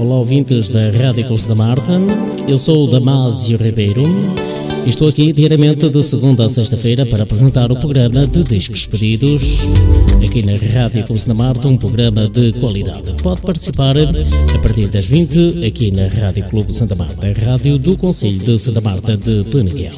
Olá, ouvintes da Rádio Clube Santa Marta. Eu sou o Damásio Ribeiro e estou aqui diariamente de segunda a sexta-feira para apresentar o programa de Discos Pedidos aqui na Rádio Clube Santa Marta, um programa de qualidade. Pode participar a partir das 20 aqui na Rádio Clube Santa Marta, a rádio do Concelho de Santa Marta de Peneguel.